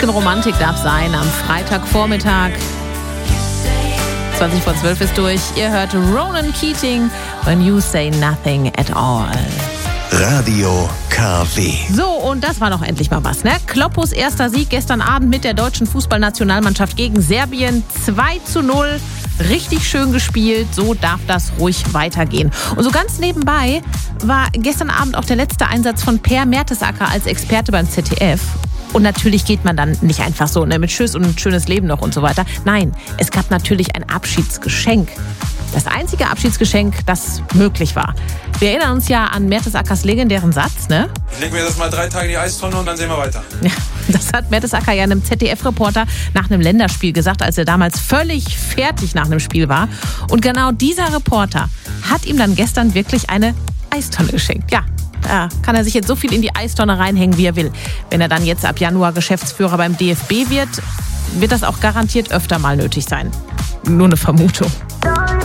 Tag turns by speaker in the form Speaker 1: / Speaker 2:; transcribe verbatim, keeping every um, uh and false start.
Speaker 1: bisschen Romantik darf sein am Freitagvormittag. zwanzig vor zwölf ist durch. Ihr hört Ronan Keating, When You Say Nothing at All.
Speaker 2: Radio K W.
Speaker 1: So, und das war doch endlich mal was, ne? Kloppos erster Sieg gestern Abend mit der deutschen Fußballnationalmannschaft gegen Serbien. zwei zu null. Richtig schön gespielt. So darf das ruhig weitergehen. Und so ganz nebenbei war gestern Abend auch der letzte Einsatz von Per Mertesacker als Experte beim Z D F. Und natürlich geht man dann nicht einfach so, ne, mit Tschüss und ein schönes Leben noch und so weiter. Nein, es gab natürlich ein Abschiedsgeschenk. Das einzige Abschiedsgeschenk, das möglich war. Wir erinnern uns ja an Mertesackers legendären Satz, ne?
Speaker 3: Ich leg mir das mal drei Tage in die Eistonne und dann sehen wir weiter.
Speaker 1: Ja, das hat Mertesacker ja einem Z D F-Reporter nach einem Länderspiel gesagt, als er damals völlig fertig nach einem Spiel war. Und genau dieser Reporter hat ihm dann gestern wirklich eine Eistonne geschenkt. Ja. Da kann er sich jetzt so viel in die Eistonne reinhängen, wie er will. Wenn er dann jetzt ab Januar Geschäftsführer beim D F B wird, wird das auch garantiert öfter mal nötig sein. Nur eine Vermutung.